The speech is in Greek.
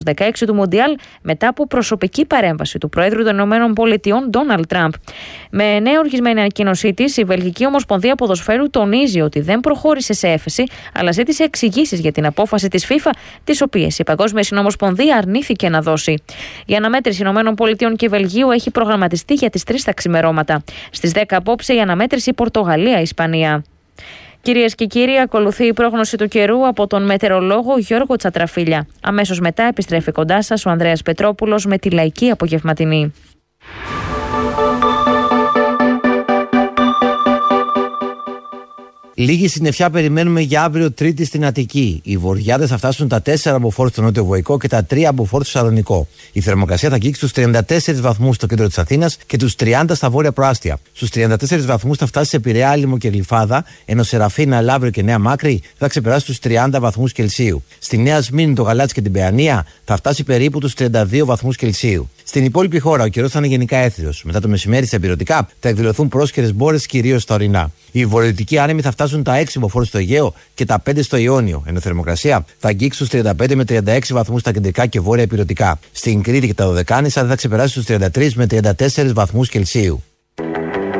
16 του Μουντιάλ μετά από προσωπική παρέμβαση του Προέδρου των ΗΠΑ, Ντόναλντ Τραμπ. Με νέα οργισμένη ανακοίνωσή της, η Βελγική Ομοσπονδία Ποδοσφαίρου τονίζει ότι δεν προχώρησε σε έφεση, αλλά ζήτησε εξηγήσεις για την απόφαση της FIFA, τις οποίες η Παγκόσμια Συνομοσπονδία αρνήθηκε να δώσει. Η αναμέτρηση ΗΠΑ και Βελγίου έχει προγραμματιστεί για τις 3 τα ξημερώματα. Στις 10 απόψε η αναμέτρηση Πορτογαλία-Ισπανία. Κυρίες και κύριοι, ακολουθεί η πρόγνωση του καιρού από τον μετεωρολόγο Γιώργο Τσατραφίλια. Αμέσως μετά επιστρέφει κοντά σας ο Ανδρέας Πετρόπουλος με τη λαϊκή απογευματινή. Λίγη συννεφιά περιμένουμε για αύριο Τρίτη στην Αττική. Οι βορειάδες θα φτάσουν τα 4 μποφόρ στο νότιο Βοϊκό και τα 3 μποφόρ στο Σαλονικό. Η θερμοκρασία θα αγγίξει στους 34 βαθμούς στο κέντρο της Αθήνας και τους 30 στα βόρεια προάστια. Στους 34 βαθμούς θα φτάσει σε Πειραιά, Άλυμο και Γλυφάδα, ενώ σε Ραφίνα, Λαύριο και Νέα Μάκρη θα ξεπεράσει τους 30 βαθμούς Κελσίου. Στη Νέα Σμήνη, το Γαλάτσι και την Παιανία θα φτάσει περίπου τους 32 βαθμούς Κελσίου. Στην υπόλοιπη χώρα ο καιρός θα είναι γενικά έθριος. Μετά το μεσημέρι στα Ηπειρωτικά θα εκδηλωθούν πρόσχερες μπόρες κυρίως στα ορεινά. Οι βορειοδυτικοί άνεμοι θα φτάσουν τα 6 μποφόρ στο Αιγαίο και τα 5 στο Ιόνιο, ενώ η θερμοκρασία θα αγγίξει στους 35 με 36 βαθμούς στα κεντρικά και βόρεια Ηπειρωτικά. Στην Κρήτη και τα Δωδεκάνησα θα ξεπεράσει στους 33 με 34 βαθμούς Κελσίου.